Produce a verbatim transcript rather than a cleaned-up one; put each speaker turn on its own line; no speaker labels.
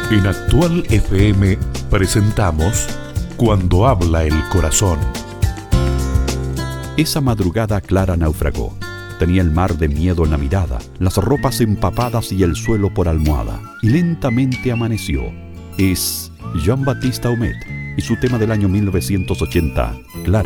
En Actual F M presentamos Cuando habla el corazón.
Esa madrugada Clara naufragó. Tenía el mar de miedo en la mirada, las ropas empapadas y el suelo por almohada. Y lentamente amaneció. Es Jean-Baptiste Aumet y su tema del año mil novecientos ochenta, Clara.